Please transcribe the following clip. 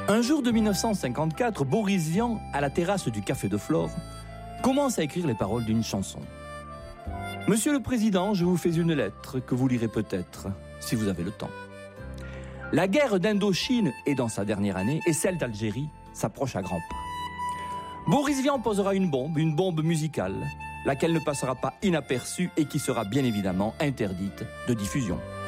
Un jour de 1954, Boris Vian, à la terrasse du Café de Flore, commence à écrire les paroles d'une chanson. Monsieur le Président, je vous fais une lettre que vous lirez peut-être, si vous avez le temps. La guerre d'Indochine est dans sa dernière année et celle d'Algérie s'approche à grands pas. Boris Vian posera une bombe musicale, laquelle ne passera pas inaperçue et qui sera bien évidemment interdite de diffusion.